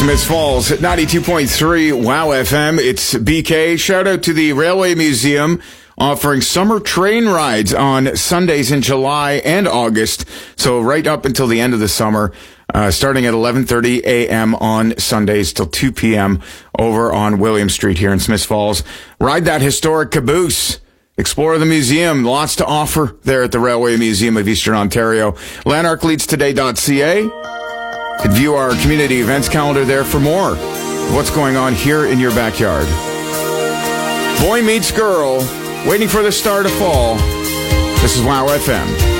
Smiths Falls at 92.3 WOW FM. It's BK. Shout out to the Railway Museum offering summer train rides on Sundays in July and August. So right up until the end of the summer, starting at 11:30 a.m. on Sundays till 2 p.m. over on William Street here in Smiths Falls. Ride that historic caboose. Explore the museum. Lots to offer there at the Railway Museum of Eastern Ontario. Lanarkleadstoday.ca. You can view our community events calendar there for more of what's going on here in your backyard. Boy meets girl, waiting for the star to fall. This is WOW FM.